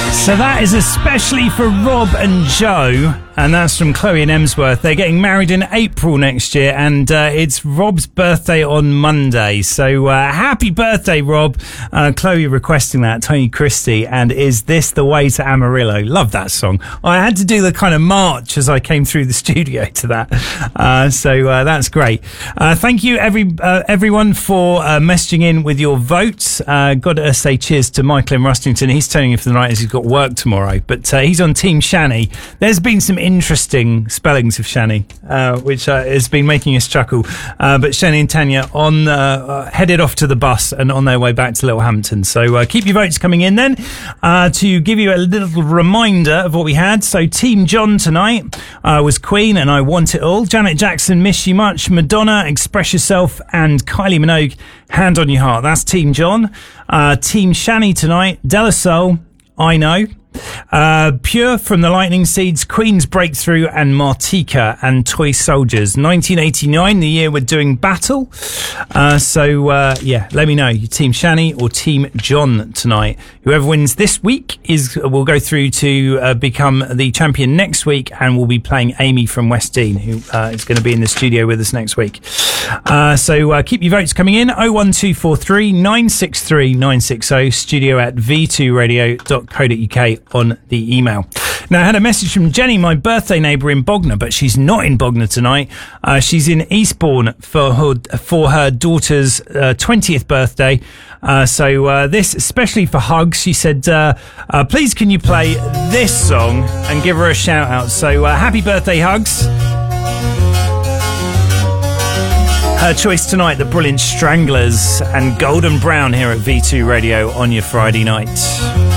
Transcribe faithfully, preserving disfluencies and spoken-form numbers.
So that is especially for Rob and Joe, and that's from Chloe and Emsworth. They're getting married in April next year, and uh, it's Rob's birthday on Monday. So uh, happy birthday, Rob. Uh, Chloe requesting that, Tony Christie, and Is This the Way to Amarillo? Love that song. I had to do the kind of march as I came through the studio to that. Uh, so uh, that's great. Uh, thank you, every uh, everyone, for uh, messaging in with your votes. Uh, got to say cheers to Michael in Rustington. He's turning in for the night as he's got work tomorrow, but uh, he's on Team Shani. There's been some interesting spellings of Shani, uh, which uh, has been making us chuckle. Uh, but Shani and Tanya on uh, uh, headed off to the bus and on their way back to Littlehampton. So uh, keep your votes coming in then. Uh, to give you a little reminder of what we had. So Team John tonight uh, was Queen and I Want It All. Janet Jackson, Miss You Much. Madonna, Express Yourself. And Kylie Minogue, Hand on Your Heart. That's Team John. Uh, Team Shani tonight, De La Soul, I Know. Uh, Pure from the Lightning Seeds, Queen's Breakthrough, and Martika and Toy Soldiers. nineteen eighty-nine, the year we're doing Battle. Uh, so, uh, yeah, let me know. You Team Shani or Team John tonight. Whoever wins this week is will go through to uh, become the champion next week, and we'll be playing Amy from West Dean, who uh, is going to be in the studio with us next week. Uh, so uh, keep your votes coming in. oh one two four three nine six three nine six oh, studio at v two radio dot co dot uk on the email. Now, I had a message from Jenny, my birthday neighbour in Bognor, but she's not in Bognor tonight. Uh, she's in Eastbourne for her, for her daughter's uh, twentieth birthday. Uh, so uh, this, especially for Hugs, she said, uh, uh, please can you play this song and give her a shout out. So uh, happy birthday, Hugs. Her choice tonight, the brilliant Stranglers and Golden Brown here at V two Radio on your Friday night.